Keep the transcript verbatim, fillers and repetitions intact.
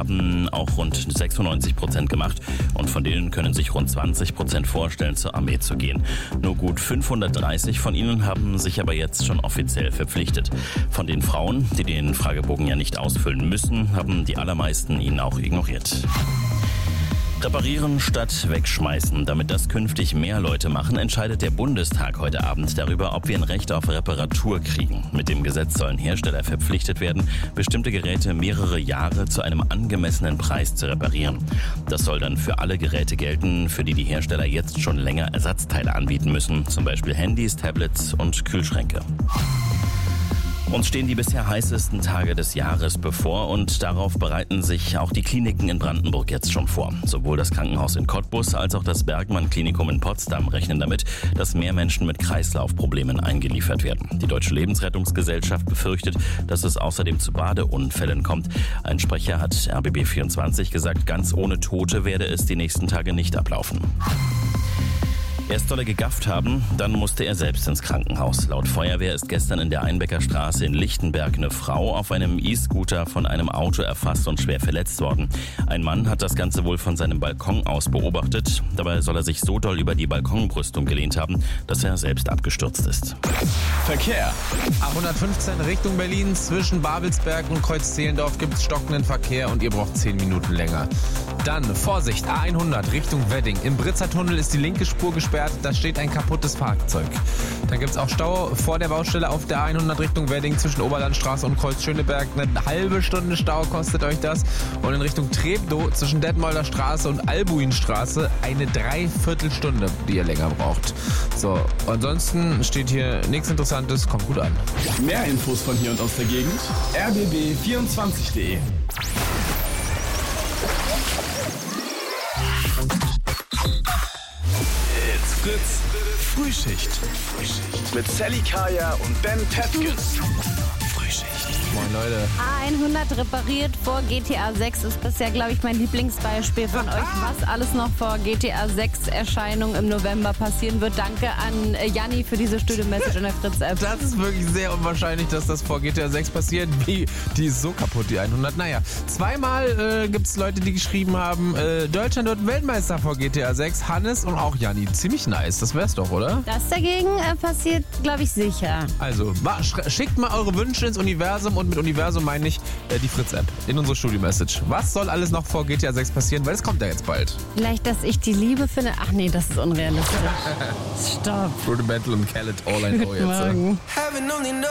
haben auch rund sechsundneunzig Prozent gemacht und von denen können sich rund zwanzig Prozent vorstellen, zur Armee zu gehen. Nur gut fünfhundertdreißig von ihnen haben sich aber jetzt schon offiziell verpflichtet. Von den Frauen, die den Fragebogen ja nicht ausfüllen müssen, haben die allermeisten ihn auch ignoriert. Reparieren statt wegschmeißen. Damit das künftig mehr Leute machen, entscheidet der Bundestag heute Abend darüber, ob wir ein Recht auf Reparatur kriegen. Mit dem Gesetz sollen Hersteller verpflichtet werden, bestimmte Geräte mehrere Jahre zu einem angemessenen Preis zu reparieren. Das soll dann für alle Geräte gelten, für die die Hersteller jetzt schon länger Ersatzteile anbieten müssen, zum Beispiel Handys, Tablets und Kühlschränke. Uns stehen die bisher heißesten Tage des Jahres bevor und darauf bereiten sich auch die Kliniken in Brandenburg jetzt schon vor. Sowohl das Krankenhaus in Cottbus als auch das Bergmann-Klinikum in Potsdam rechnen damit, dass mehr Menschen mit Kreislaufproblemen eingeliefert werden. Die Deutsche Lebensrettungsgesellschaft befürchtet, dass es außerdem zu Badeunfällen kommt. Ein Sprecher hat R B B vierundzwanzig gesagt, ganz ohne Tote werde es die nächsten Tage nicht ablaufen. Erst soll er gegafft haben, dann musste er selbst ins Krankenhaus. Laut Feuerwehr ist gestern in der Einbecker Straße in Lichtenberg eine Frau auf einem E-Scooter von einem Auto erfasst und schwer verletzt worden. Ein Mann hat das Ganze wohl von seinem Balkon aus beobachtet. Dabei soll er sich so doll über die Balkonbrüstung gelehnt haben, dass er selbst abgestürzt ist. Verkehr. A hundertfünfzehn Richtung Berlin, zwischen Babelsberg und Kreuz-Zehlendorf gibt es stockenden Verkehr und ihr braucht zehn Minuten länger. Dann, Vorsicht, A hundert Richtung Wedding. Im Britzertunnel ist die linke Spur gesperrt, da steht ein kaputtes Fahrzeug. Dann gibt es auch Stau vor der Baustelle auf der A hundert Richtung Wedding zwischen Oberlandstraße und Kreuz-Schöneberg. Eine halbe Stunde Stau kostet euch das. Und in Richtung Treptow zwischen Detmolder Straße und Albuinstraße eine Dreiviertelstunde, die ihr länger braucht. So, ansonsten steht hier nichts Interessantes, kommt gut an. Mehr Infos von hier und aus der Gegend. R B B vierundzwanzig punkt de It's Fritz Frühschicht. Frühschicht. Mit Sally Kaya und Ben Tetkes. Frühschicht. Moin Leute. A hundert repariert vor G T A sechs ist bisher, glaube ich, mein Lieblingsbeispiel von euch, was alles noch vor G T A sechs Erscheinung im November passieren wird. Danke an Janni für diese Studio-Message in der Fritz-App. Das ist wirklich sehr unwahrscheinlich, dass das vor G T A sechs passiert. Wie, die ist so kaputt, die hundert. Naja, zweimal äh, gibt es Leute, die geschrieben haben, äh, Deutschland wird Weltmeister vor G T A sechs. Hannes und auch Janni. Ziemlich nice, das wär's doch, oder? Das dagegen äh, passiert, glaube ich, sicher. Also, wa- sch- schickt mal eure Wünsche ins Universum und mit Universum meine ich äh, die Fritz-App in unsere Studio-Message. Was soll alles noch vor G T A sechs passieren? Weil es kommt ja jetzt bald. Vielleicht, dass ich die Liebe finde. Ach nee, das ist unrealistisch. Stopp. Rudimental und Khaled, all I know Guten jetzt. Morgen.